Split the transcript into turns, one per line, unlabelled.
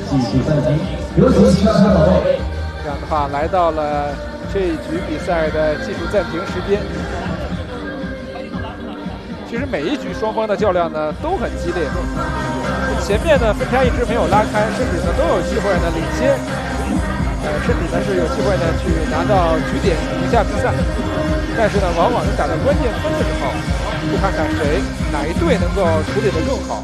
技术暂停，有请其他参考队。
这样的话，来到了这一局比赛的技术暂停时间。其实每一局双方的较量呢都很激烈，前面呢分差一直没有拉开，甚至呢都有机会呢领先，甚至呢是有机会呢去拿到局点赢下比赛。但是呢，往往是打到关键分的时候，就看看谁哪一队能够处理得更好。